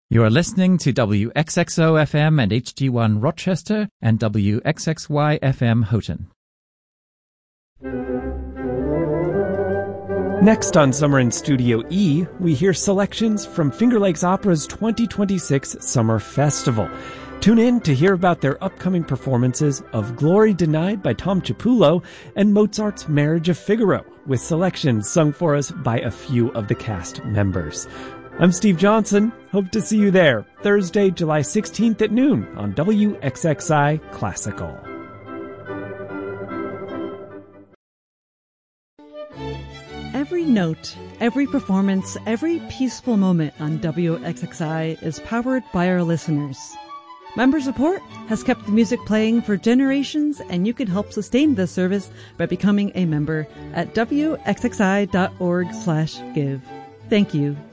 You are listening to WXXO FM and HD1 Rochester and WXXY FM Houghton. Next on Summer in Studio E, we hear selections from Finger Lakes Opera's 2026 Summer Festival. Tune in to hear about their upcoming performances of Glory Denied by Tom Chiapullo and Mozart's Marriage of Figaro, with selections sung for us by a few of the cast members. I'm Steve Johnson. Hope to see you there Thursday, July 16th at noon on WXXI Classical. Every note, every performance, every peaceful moment on WXXI is powered by our listeners. Member support has kept the music playing for generations, and you can help sustain this service by becoming a member at WXXI.org/give. Thank you.